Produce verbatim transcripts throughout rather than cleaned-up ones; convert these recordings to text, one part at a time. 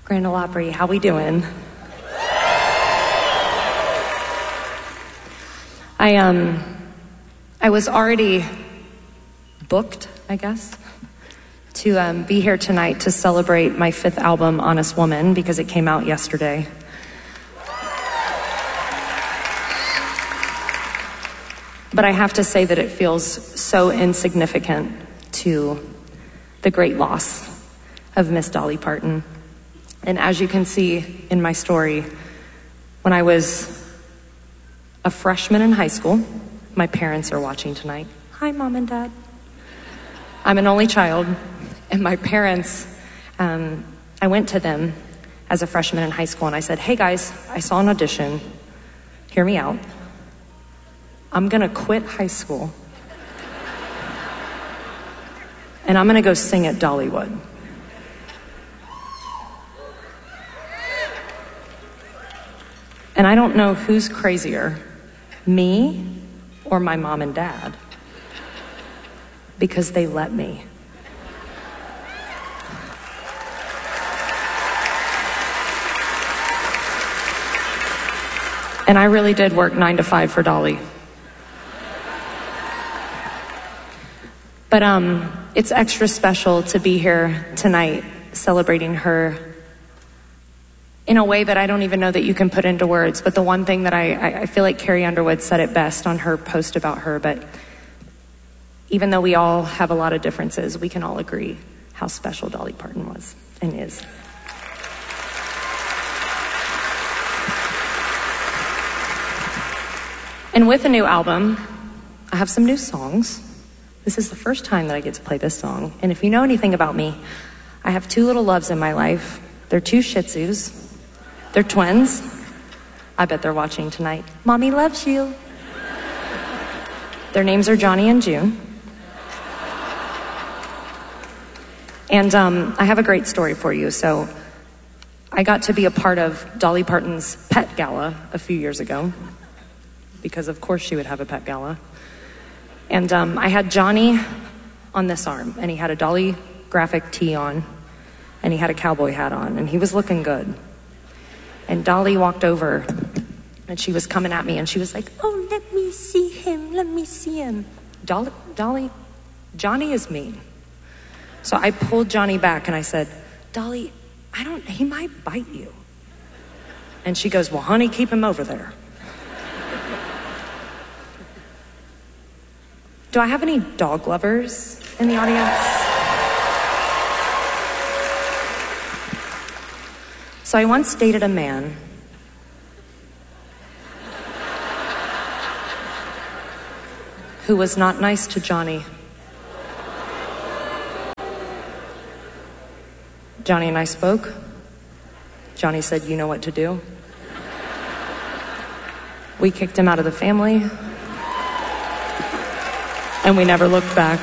Grand Ole Opry, how we doing? I um, I was already booked, I guess, to um, be here tonight to celebrate my fifth album, Honest Woman, because it came out yesterday. But I have to say that it feels so insignificant to the great loss of Miss Dolly Parton. And as you can see in my story, when I was a freshman in high school, my parents are watching tonight. Hi, Mom and Dad. I'm an only child, and my parents, um, I went to them as a freshman in high school, and I said, hey guys, I saw an audition. Hear me out. I'm gonna quit high school, and I'm gonna go sing at Dollywood. And I don't know who's crazier, me or my mom and dad, because they let me. And I really did work nine to five for Dolly. But um, it's extra special to be here tonight celebrating her in a way that I don't even know that you can put into words. But the one thing that I, I feel like Carrie Underwood said it best on her post about her, but even though we all have a lot of differences, we can all agree how special Dolly Parton was and is. And with a new album, I have some new songs. This is the first time that I get to play this song. And if you know anything about me, I have two little loves in my life. They're two Shih Tzus. They're twins. I bet they're watching tonight. Mommy loves you. Their names are Johnny and June. And um, I have a great story for you. So I got to be a part of Dolly Parton's pet gala a few years ago, because of course she would have a pet gala. And um, I had Johnny on this arm, and he had a Dolly graphic tee on, and he had a cowboy hat on, and he was looking good. And Dolly walked over, and she was coming at me, and she was like, oh, let me see him, let me see him. Dolly, Dolly, Johnny is mean. So I pulled Johnny back, and I said, Dolly, I don't, he might bite you. And she goes, well, honey, keep him over there. Do I have any dog lovers in the audience? So I once dated a man who was not nice to Johnny. Johnny and I spoke. Johnny said, you know what to do. We kicked him out of the family. And we never looked back.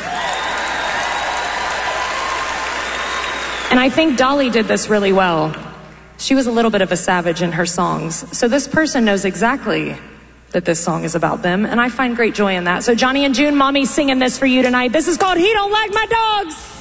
And I think Dolly did this really well. She was a little bit of a savage in her songs. So this person knows exactly that this song is about them, and I find great joy in that. So Johnny and June, Mommy's singing this for you tonight. This is called He Don't Like My Dogs.